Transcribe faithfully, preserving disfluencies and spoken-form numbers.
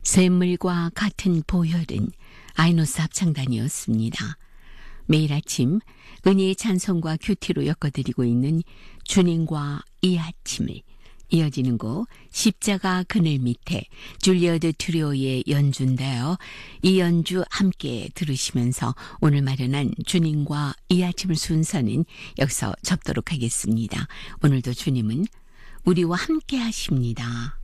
샘물과 같은 보혈은 아이노스 합창단이었습니다. 매일 아침 은혜의 찬송과 큐티로 엮어드리고 있는 주님과 이 아침을, 이어지는 곡 십자가 그늘 밑에 줄리어드 트리오의 연주인데요. 이 연주 함께 들으시면서 오늘 마련한 주님과 이 아침을 순서는 여기서 접도록 하겠습니다. 오늘도 주님은 우리와 함께 하십니다.